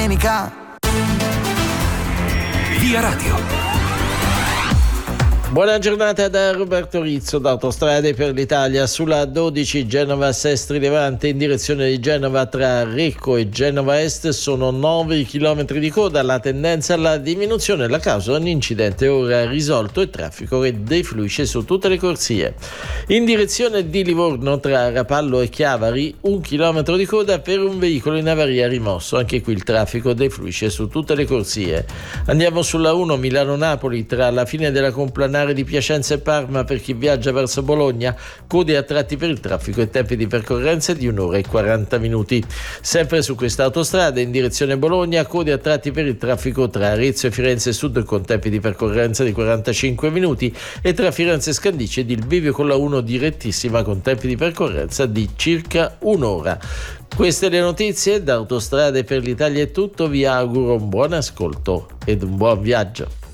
domenica. Via Radio. Buona giornata da Roberto Rizzo da Autostrade per l'Italia. Sulla 12 Genova-Sestri Levante in direzione di Genova tra Recco e Genova Est sono 9 km di coda, la tendenza alla diminuzione, la causa un incidente ora risolto e traffico che defluisce su tutte le corsie. In direzione di Livorno tra Rapallo e Chiavari 1 chilometro di coda per un veicolo in avaria rimosso, anche qui il traffico defluisce su tutte le corsie. Andiamo sulla 1 Milano-Napoli tra la fine della complanare di Piacenza e Parma per chi viaggia verso Bologna, code a tratti per il traffico e tempi di percorrenza di 1 ora e 40 minuti. Sempre su questa autostrada in direzione Bologna, code a tratti per il traffico tra Arezzo e Firenze Sud con tempi di percorrenza di 45 minuti e tra Firenze e Scandicci ed il bivio con la 1 direttissima con tempi di percorrenza di circa un'ora. Queste le notizie da Autostrade per l'Italia è tutto, vi auguro un buon ascolto ed un buon viaggio.